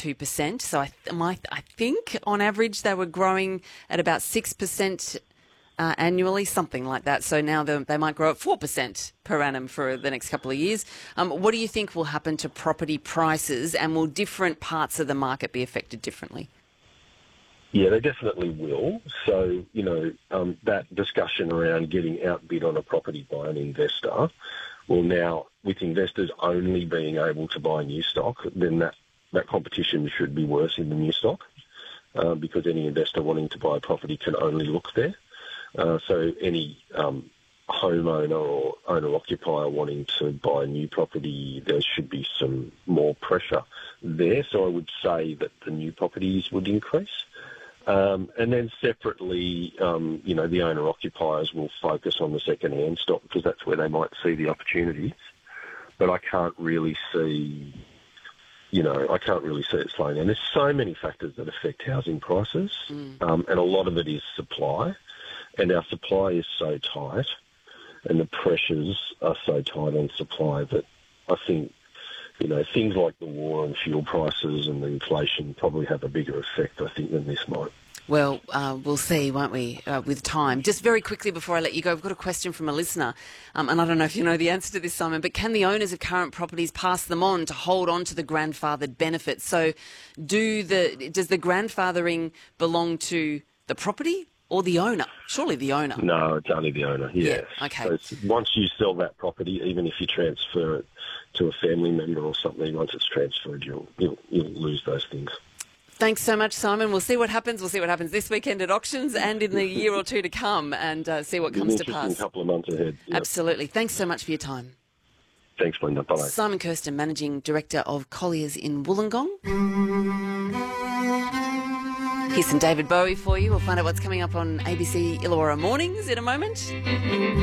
2%. So I think on average they were growing at about 6% annually, something like that. So now they might grow at 4% per annum for the next couple of years. What do you think will happen to property prices, and will different parts of the market be affected differently? Yeah, they definitely will. So, that discussion around getting outbid on a property by an investor, well, now with investors only being able to buy new stock, then that competition should be worse in the new stock because any investor wanting to buy property can only look there. So any homeowner or owner-occupier wanting to buy new property, there should be some more pressure there. So I would say that the new properties would increase. And then separately, the owner-occupiers will focus on the second-hand stock because that's where they might see the opportunities. But I can't really see it slowing down. There's so many factors that affect housing prices, and a lot of it is supply. And our supply is so tight, and the pressures are so tight on supply that I think, things like the war and fuel prices and the inflation probably have a bigger effect, I think, than this might. Well, we'll see, won't we, with time. Just very quickly before I let you go, I've got a question from a listener, and I don't know if you know the answer to this, Simon, but can the owners of current properties pass them on to hold on to the grandfathered benefits? So does the grandfathering belong to the property or the owner? Surely the owner. No, it's only the owner, yes. Yeah, okay. So once you sell that property, even if you transfer it to a family member or something, once it's transferred, you'll lose those things. Thanks so much, Simon. We'll see what happens. We'll see what happens this weekend at auctions and in the year or two to come, and see what comes to pass. A couple of months ahead. Yep. Absolutely. Thanks so much for your time. Thanks, Linda. Bye. Simon Kirsten, Managing Director of Colliers in Wollongong. Here's some David Bowie for you. We'll find out what's coming up on ABC Illawarra Mornings in a moment.